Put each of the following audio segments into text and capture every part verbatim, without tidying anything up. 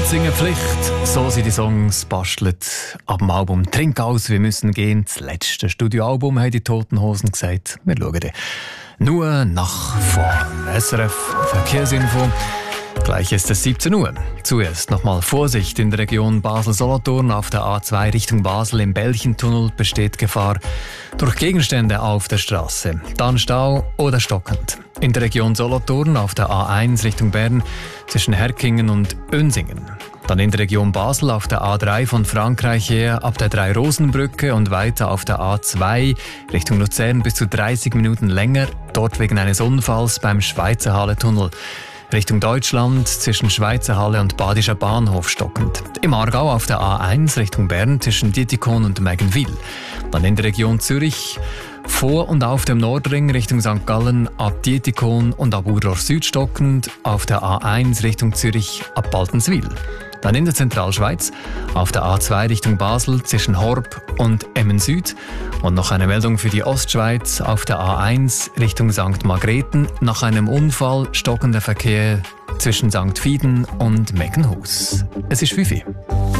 Mitsingen Pflicht, so sind die Songs bastelt. Ab dem Album «Trink aus, wir müssen gehen», das letzte Studioalbum, haben die Toten Hosen gesagt. Wir schauen dann nur nach vorn. S R F Verkehrsinfo. Gleich ist es siebzehn Uhr. Zuerst nochmal Vorsicht in der Region Basel-Solothurn. Auf der A zwei Richtung Basel im Belchentunnel besteht Gefahr durch Gegenstände auf der Straße. Dann Stau oder stockend. In der Region Solothurn auf der A eins Richtung Bern zwischen Herkingen und Önsingen. Dann in der Region Basel auf der A drei von Frankreich her ab der Drei-Rosen-Brücke und weiter auf der A zwei Richtung Luzern bis zu dreißig Minuten länger. Dort wegen eines Unfalls beim Schweizer Halle-Tunnel. Richtung Deutschland zwischen Schweizer Halle und Badischer Bahnhof stockend. Im Aargau auf der A eins Richtung Bern zwischen Dietikon und Mägenwil. Dann in der Region Zürich vor und auf dem Nordring Richtung Sankt Gallen ab Dietikon und ab Urdorf Süd stockend. Auf der A eins Richtung Zürich ab Baltenswil. Dann in der Zentralschweiz auf der A zwei Richtung Basel zwischen Horb und Emmen Süd. Und noch eine Meldung für die Ostschweiz auf der A eins Richtung Sankt Margrethen. Nach einem Unfall stockender Verkehr zwischen Sankt Fieden und Meckenhus. Es ist fünf Uhr.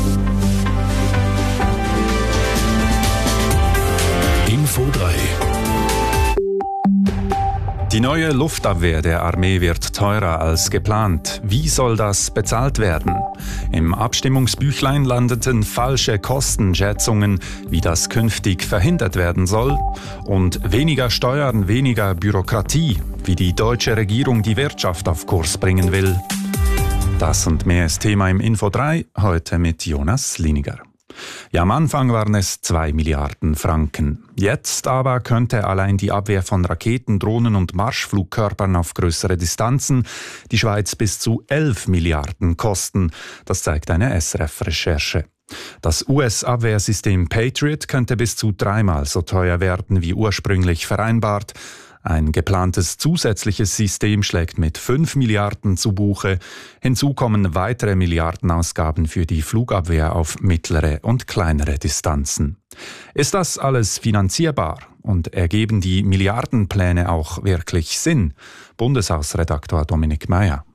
Info drei. Die neue Luftabwehr der Armee wird teurer als geplant. Wie soll das bezahlt werden? Im Abstimmungsbüchlein landeten falsche Kostenschätzungen, wie das künftig verhindert werden soll. Und weniger Steuern, weniger Bürokratie, wie die deutsche Regierung die Wirtschaft auf Kurs bringen will. Das und mehr ist Thema im Info drei, heute mit Jonas Liniger. Ja, am Anfang waren es zwei Milliarden Franken. Jetzt aber könnte allein die Abwehr von Raketen, Drohnen und Marschflugkörpern auf größere Distanzen die Schweiz bis zu elf Milliarden kosten. Das zeigt eine S R F-Recherche. Das U S-Abwehrsystem Patriot könnte bis zu dreimal so teuer werden wie ursprünglich vereinbart. Ein geplantes zusätzliches System schlägt mit fünf Milliarden zu Buche. Hinzu kommen weitere Milliardenausgaben für die Flugabwehr auf mittlere und kleinere Distanzen. Ist das alles finanzierbar und ergeben die Milliardenpläne auch wirklich Sinn? Bundeshausredaktor Dominik Meyer.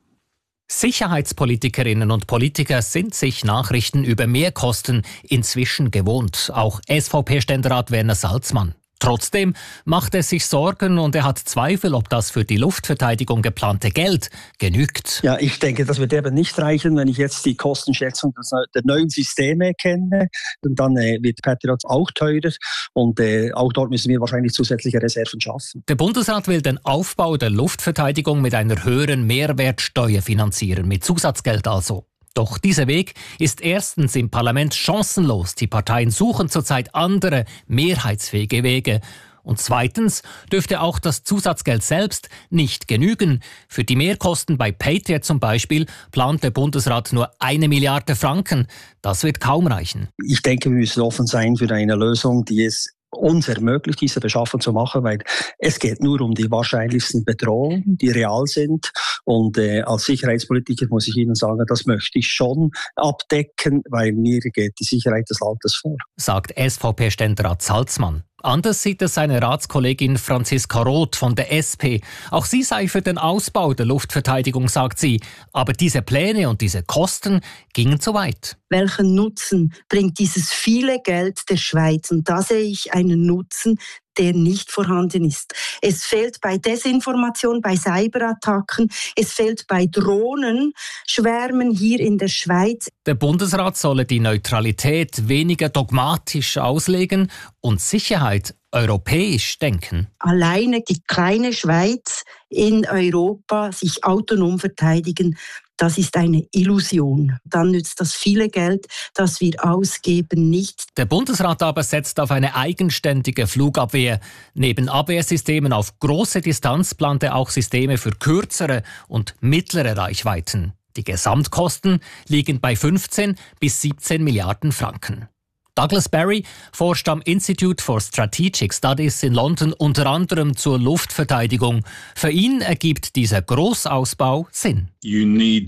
Sicherheitspolitikerinnen und Politiker sind sich Nachrichten über Mehrkosten inzwischen gewohnt. Auch S V P-Ständerat Werner Salzmann. Trotzdem macht er sich Sorgen und er hat Zweifel, ob das für die Luftverteidigung geplante Geld genügt. Ja, ich denke, das wird eben nicht reichen, wenn ich jetzt die Kostenschätzung der neuen Systeme kenne. Und dann äh, wird Patriot auch teurer und äh, auch dort müssen wir wahrscheinlich zusätzliche Reserven schaffen. Der Bundesrat will den Aufbau der Luftverteidigung mit einer höheren Mehrwertsteuer finanzieren, mit Zusatzgeld also. Doch dieser Weg ist erstens im Parlament chancenlos. Die Parteien suchen zurzeit andere, mehrheitsfähige Wege. Und zweitens dürfte auch das Zusatzgeld selbst nicht genügen. Für die Mehrkosten bei Patriot zum Beispiel plant der Bundesrat nur eine Milliarde Franken. Das wird kaum reichen. Ich denke, wir müssen offen sein für eine Lösung, die es uns ermöglicht, diese Beschaffung zu machen, weil es geht nur um die wahrscheinlichsten Bedrohungen, die real sind. Und äh, als Sicherheitspolitiker muss ich Ihnen sagen, das möchte ich schon abdecken, weil mir geht die Sicherheit des Landes vor. Sagt S V P-Ständerat Salzmann. Anders sieht es seine Ratskollegin Franziska Roth von der S P. Auch sie sei für den Ausbau der Luftverteidigung, sagt sie. Aber diese Pläne und diese Kosten gingen zu weit. Welchen Nutzen bringt dieses viele Geld der Schweiz? Und da sehe ich einen Nutzen, der nicht vorhanden ist. Es fehlt bei Desinformation, bei Cyberattacken, es fehlt bei Drohnenschwärmen hier in der Schweiz. Der Bundesrat solle die Neutralität weniger dogmatisch auslegen und Sicherheit europäisch denken. Alleine die kleine Schweiz in Europa sich autonom verteidigen, das ist eine Illusion. Dann nützt das viele Geld, das wir ausgeben, nicht. Der Bundesrat aber setzt auf eine eigenständige Flugabwehr. Neben Abwehrsystemen auf große Distanz plant er auch Systeme für kürzere und mittlere Reichweiten. Die Gesamtkosten liegen bei fünfzehn bis siebzehn Milliarden Franken. Douglas Barry forscht am Institute for Strategic Studies in London unter anderem zur Luftverteidigung. Für ihn ergibt dieser Großausbau Sinn. You need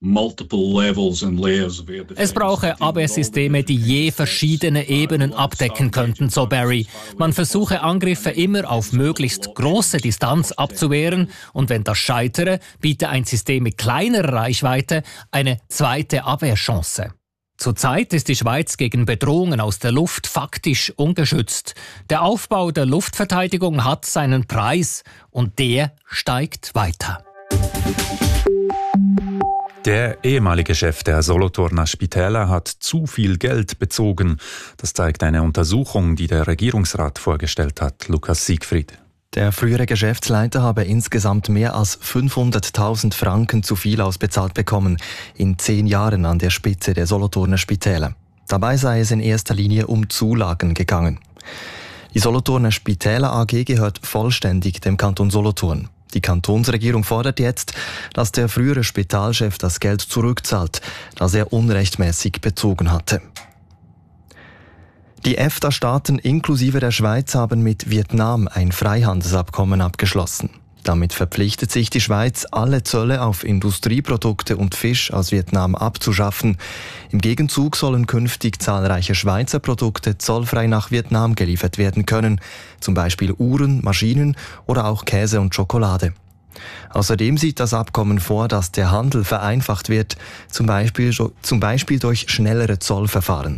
Es brauche Abwehrsysteme, die je verschiedene Ebenen abdecken könnten, so Barry. Man versuche Angriffe immer auf möglichst große Distanz abzuwehren und wenn das scheitere, biete ein System mit kleinerer Reichweite eine zweite Abwehrchance. Zurzeit ist die Schweiz gegen Bedrohungen aus der Luft faktisch ungeschützt. Der Aufbau der Luftverteidigung hat seinen Preis und der steigt weiter. Der ehemalige Chef der Solothurner Spitäler hat zu viel Geld bezogen. Das zeigt eine Untersuchung, die der Regierungsrat vorgestellt hat. Lukas Siegfried. Der frühere Geschäftsleiter habe insgesamt mehr als fünfhunderttausend Franken zu viel ausbezahlt bekommen, in zehn Jahren an der Spitze der Solothurner Spitäler. Dabei sei es in erster Linie um Zulagen gegangen. Die Solothurner Spitäler A G gehört vollständig dem Kanton Solothurn. Die Kantonsregierung fordert jetzt, dass der frühere Spitalchef das Geld zurückzahlt, das er unrechtmäßig bezogen hatte. Die EFTA-Staaten inklusive der Schweiz haben mit Vietnam ein Freihandelsabkommen abgeschlossen. Damit verpflichtet sich die Schweiz, alle Zölle auf Industrieprodukte und Fisch aus Vietnam abzuschaffen. Im Gegenzug sollen künftig zahlreiche Schweizer Produkte zollfrei nach Vietnam geliefert werden können, zum Beispiel Uhren, Maschinen oder auch Käse und Schokolade. Außerdem sieht das Abkommen vor, dass der Handel vereinfacht wird, zum Beispiel, zum Beispiel durch schnellere Zollverfahren.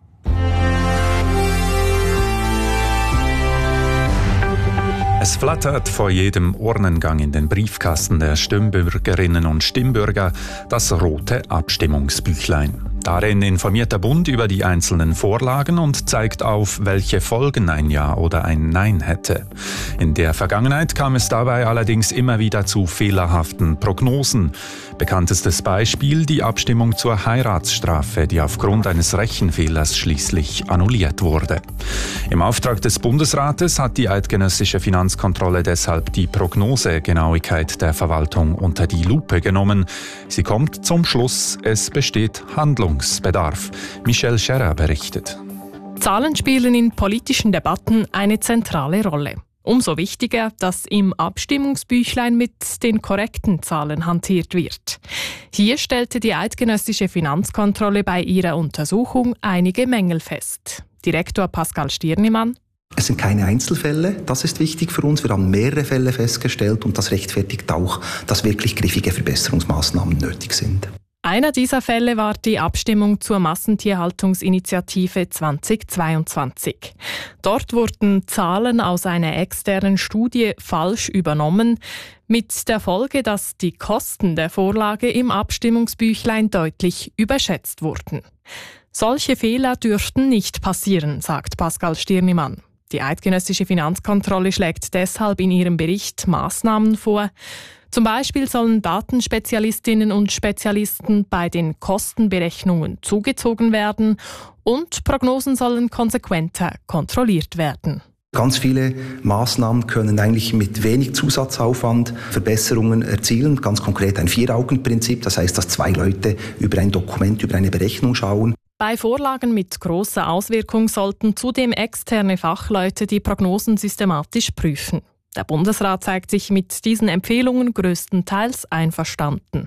Es flattert vor jedem Urnengang in den Briefkasten der Stimmbürgerinnen und Stimmbürger das rote Abstimmungsbüchlein. Darin informiert der Bund über die einzelnen Vorlagen und zeigt auf, welche Folgen ein Ja oder ein Nein hätte. In der Vergangenheit kam es dabei allerdings immer wieder zu fehlerhaften Prognosen. Bekanntestes Beispiel die Abstimmung zur Heiratsstrafe, die aufgrund eines Rechenfehlers schließlich annulliert wurde. Im Auftrag des Bundesrates hat die eidgenössische Finanzkontrolle deshalb die Prognosegenauigkeit der Verwaltung unter die Lupe genommen. Sie kommt zum Schluss, es besteht Handlungsbedarf. Michelle Scherrer berichtet. Zahlen spielen in politischen Debatten eine zentrale Rolle. Umso wichtiger, dass im Abstimmungsbüchlein mit den korrekten Zahlen hantiert wird. Hier stellte die eidgenössische Finanzkontrolle bei ihrer Untersuchung einige Mängel fest. Direktor Pascal Stirnimann: Es sind keine Einzelfälle, das ist wichtig für uns. Wir haben mehrere Fälle festgestellt und das rechtfertigt auch, dass wirklich griffige Verbesserungsmaßnahmen nötig sind. Einer dieser Fälle war die Abstimmung zur Massentierhaltungsinitiative zweitausendzweiundzwanzig. Dort wurden Zahlen aus einer externen Studie falsch übernommen, mit der Folge, dass die Kosten der Vorlage im Abstimmungsbüchlein deutlich überschätzt wurden. Solche Fehler dürften nicht passieren, sagt Pascal Stirnimann. Die eidgenössische Finanzkontrolle schlägt deshalb in ihrem Bericht Maßnahmen vor. Zum Beispiel sollen Datenspezialistinnen und Spezialisten bei den Kostenberechnungen zugezogen werden und Prognosen sollen konsequenter kontrolliert werden. Ganz viele Maßnahmen können eigentlich mit wenig Zusatzaufwand Verbesserungen erzielen. Ganz konkret ein Vier-Augen-Prinzip, das heißt, dass zwei Leute über ein Dokument, über eine Berechnung schauen. Bei Vorlagen mit grosser Auswirkung sollten zudem externe Fachleute die Prognosen systematisch prüfen. Der Bundesrat zeigt sich mit diesen Empfehlungen größtenteils einverstanden.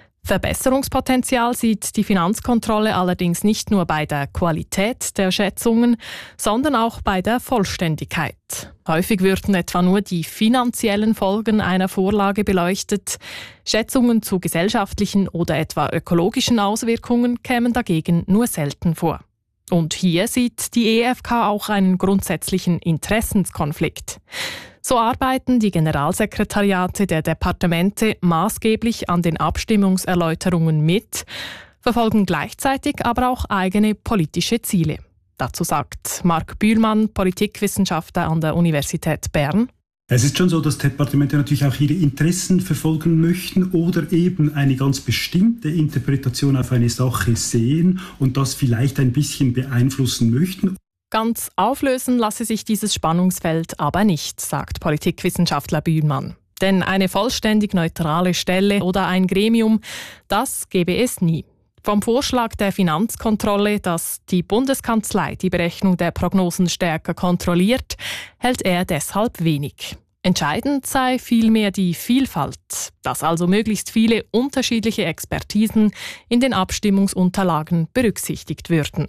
Verbesserungspotenzial sieht die Finanzkontrolle allerdings nicht nur bei der Qualität der Schätzungen, sondern auch bei der Vollständigkeit. Häufig würden etwa nur die finanziellen Folgen einer Vorlage beleuchtet. Schätzungen zu gesellschaftlichen oder etwa ökologischen Auswirkungen kämen dagegen nur selten vor. Und hier sieht die E F K auch einen grundsätzlichen Interessenskonflikt. So arbeiten die Generalsekretariate der Departemente maßgeblich an den Abstimmungserläuterungen mit, verfolgen gleichzeitig aber auch eigene politische Ziele. Dazu sagt Marc Bühlmann, Politikwissenschaftler an der Universität Bern: Es ist schon so, dass Departemente natürlich auch ihre Interessen verfolgen möchten oder eben eine ganz bestimmte Interpretation auf eine Sache sehen und das vielleicht ein bisschen beeinflussen möchten. Ganz auflösen lasse sich dieses Spannungsfeld aber nicht, sagt Politikwissenschaftler Bühlmann. Denn eine vollständig neutrale Stelle oder ein Gremium, das gäbe es nie. Vom Vorschlag der Finanzkontrolle, dass die Bundeskanzlei die Berechnung der Prognosen stärker kontrolliert, hält er deshalb wenig. Entscheidend sei vielmehr die Vielfalt, dass also möglichst viele unterschiedliche Expertisen in den Abstimmungsunterlagen berücksichtigt würden.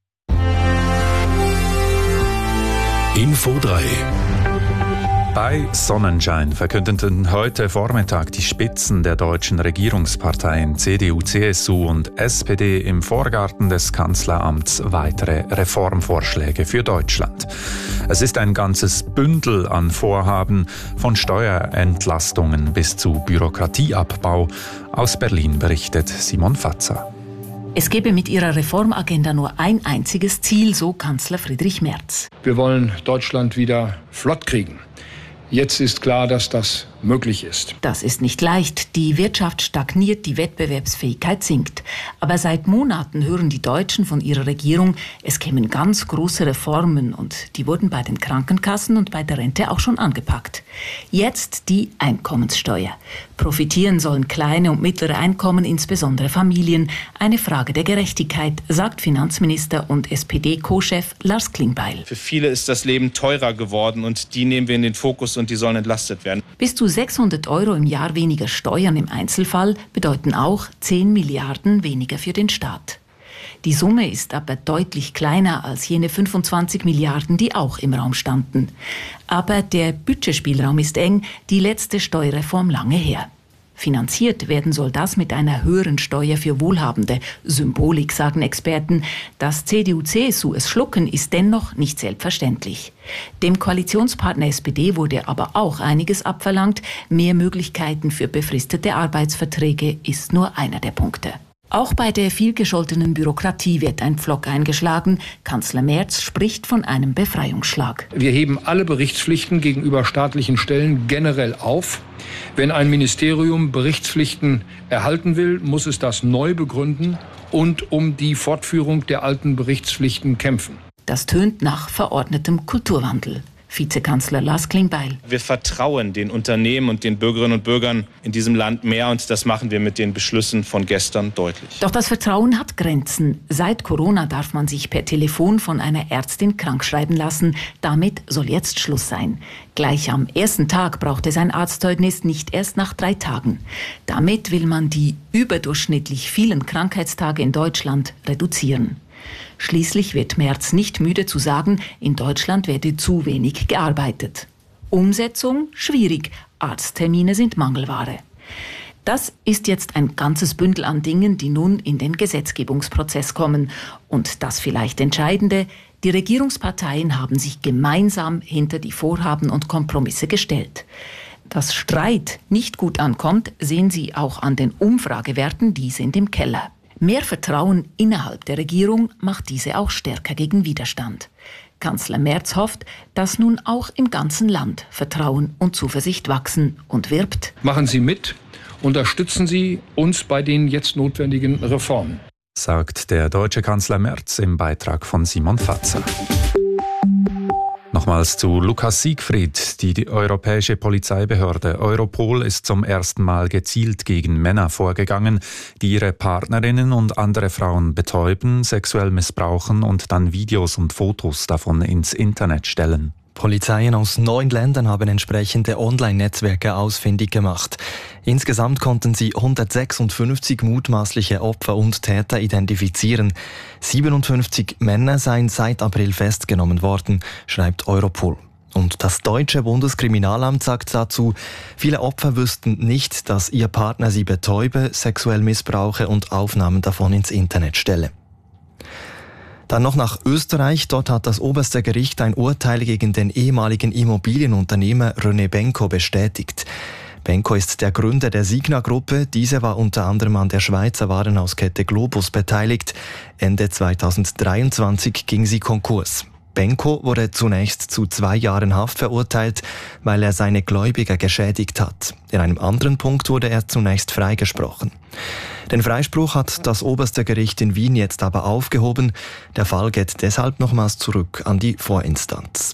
Info drei. Bei Sonnenschein verkündeten heute Vormittag die Spitzen der deutschen Regierungsparteien C D U, C S U und S P D im Vorgarten des Kanzleramts weitere Reformvorschläge für Deutschland. Es ist ein ganzes Bündel an Vorhaben, von Steuerentlastungen bis zu Bürokratieabbau. Aus Berlin berichtet Simon Fatzer. Es gebe mit ihrer Reformagenda nur ein einziges Ziel, so Kanzler Friedrich Merz. Wir wollen Deutschland wieder flott kriegen. Jetzt ist klar, dass das möglich ist. Das ist nicht leicht. Die Wirtschaft stagniert, die Wettbewerbsfähigkeit sinkt. Aber seit Monaten hören die Deutschen von ihrer Regierung, es kämen ganz große Reformen und die wurden bei den Krankenkassen und bei der Rente auch schon angepackt. Jetzt die Einkommenssteuer. Profitieren sollen kleine und mittlere Einkommen, insbesondere Familien. Eine Frage der Gerechtigkeit, sagt Finanzminister und S P D-Co-Chef Lars Klingbeil. Für viele ist das Leben teurer geworden und die nehmen wir in den Fokus und die sollen entlastet werden. Bis zu sechshundert Euro im Jahr weniger Steuern im Einzelfall bedeuten auch zehn Milliarden weniger für den Staat. Die Summe ist aber deutlich kleiner als jene fünfundzwanzig Milliarden, die auch im Raum standen. Aber der Budgetspielraum ist eng, die letzte Steuerreform lange her. Finanziert werden soll das mit einer höheren Steuer für Wohlhabende. Symbolik, sagen Experten. Dass C D U, C S U es schlucken, ist dennoch nicht selbstverständlich. Dem Koalitionspartner S P D wurde aber auch einiges abverlangt. Mehr Möglichkeiten für befristete Arbeitsverträge ist nur einer der Punkte. Auch bei der vielgescholtenen Bürokratie wird ein Pflock eingeschlagen. Kanzler Merz spricht von einem Befreiungsschlag. Wir heben alle Berichtspflichten gegenüber staatlichen Stellen generell auf. Wenn ein Ministerium Berichtspflichten erhalten will, muss es das neu begründen und um die Fortführung der alten Berichtspflichten kämpfen. Das tönt nach verordnetem Kulturwandel. Vizekanzler Lars Klingbeil. Wir vertrauen den Unternehmen und den Bürgerinnen und Bürgern in diesem Land mehr und das machen wir mit den Beschlüssen von gestern deutlich. Doch das Vertrauen hat Grenzen. Seit Corona darf man sich per Telefon von einer Ärztin krankschreiben lassen. Damit soll jetzt Schluss sein. Gleich am ersten Tag braucht es ein Arztzeugnis, nicht erst nach drei Tagen. Damit will man die überdurchschnittlich vielen Krankheitstage in Deutschland reduzieren. Schließlich wird Merz nicht müde zu sagen, in Deutschland werde zu wenig gearbeitet. Umsetzung schwierig, Arzttermine sind Mangelware. Das ist jetzt ein ganzes Bündel an Dingen, die nun in den Gesetzgebungsprozess kommen. Und das vielleicht Entscheidende, die Regierungsparteien haben sich gemeinsam hinter die Vorhaben und Kompromisse gestellt. Dass Streit nicht gut ankommt, sehen Sie auch an den Umfragewerten, die sind im Keller. Mehr Vertrauen innerhalb der Regierung macht diese auch stärker gegen Widerstand. Kanzler Merz hofft, dass nun auch im ganzen Land Vertrauen und Zuversicht wachsen und wirbt: Machen Sie mit, unterstützen Sie uns bei den jetzt notwendigen Reformen, sagt der deutsche Kanzler Merz im Beitrag von Simon Fatzer. Nochmals zu Lukas Siegfried. Die, die europäische Polizeibehörde Europol ist zum ersten Mal gezielt gegen Männer vorgegangen, die ihre Partnerinnen und andere Frauen betäuben, sexuell missbrauchen und dann Videos und Fotos davon ins Internet stellen. Polizeien aus neun Ländern haben entsprechende Online-Netzwerke ausfindig gemacht. Insgesamt konnten sie hundertsechsundfünfzig mutmaßliche Opfer und Täter identifizieren. siebenundfünfzig Männer seien seit April festgenommen worden, schreibt Europol. Und das deutsche Bundeskriminalamt sagt dazu, viele Opfer wüssten nicht, dass ihr Partner sie betäube, sexuell missbrauche und Aufnahmen davon ins Internet stelle. Dann noch nach Österreich. Dort hat das oberste Gericht ein Urteil gegen den ehemaligen Immobilienunternehmer René Benko bestätigt. Benko ist der Gründer der Signa-Gruppe. Diese war unter anderem an der Schweizer Warenhauskette Globus beteiligt. Ende zweitausenddreiundzwanzig ging sie Konkurs. Benko wurde zunächst zu zwei Jahren Haft verurteilt, weil er seine Gläubiger geschädigt hat. In einem anderen Punkt wurde er zunächst freigesprochen. Den Freispruch hat das oberste Gericht in Wien jetzt aber aufgehoben. Der Fall geht deshalb nochmals zurück an die Vorinstanz.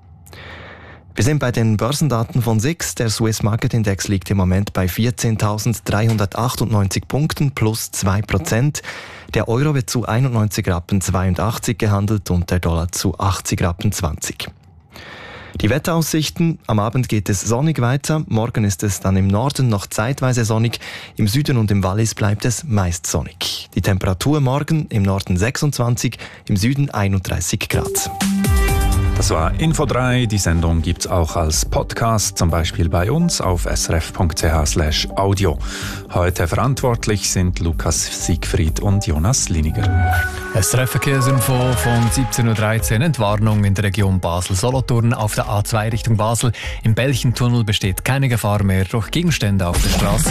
Wir sind bei den Börsendaten von S I X. Der Swiss Market Index liegt im Moment bei vierzehntausenddreihundertachtundneunzig Punkten plus zwei Prozent. Der Euro wird zu einundneunzig Rappen zweiundachtzig gehandelt und der Dollar zu achtzig Rappen zwanzig. Die Wetteraussichten: Am Abend geht es sonnig weiter, morgen ist es dann im Norden noch zeitweise sonnig, im Süden und im Wallis bleibt es meist sonnig. Die Temperatur morgen im Norden sechsundzwanzig, im Süden einunddreißig Grad. Das war Info drei. Die Sendung gibt's auch als Podcast, zum Beispiel bei uns auf srf.ch slash audio. Heute verantwortlich sind Lukas Siegfried und Jonas Liniger. S R F-Verkehrsinfo von siebzehn Uhr dreizehn. Entwarnung in der Region Basel-Solothurn auf der A zwei Richtung Basel. Im Belchentunnel besteht keine Gefahr mehr durch Gegenstände auf der Straße.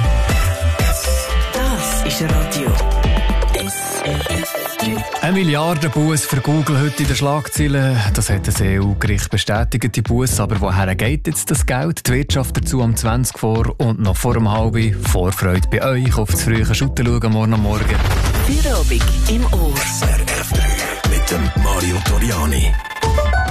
Das ist Radio S R F drei. Eine Milliardenbuß für Google heute in den Schlagzeilen. Das hat das E U-Gericht bestätigt, die Buß. Aber woher geht jetzt das Geld? Die Wirtschaft dazu um zwanzig vor und noch vor um halb. Vorfreude bei euch auf das frühe Schutten schauen morgen am Morgen. Feierabend im Ohr. S R F drei mit dem Mario Toriani.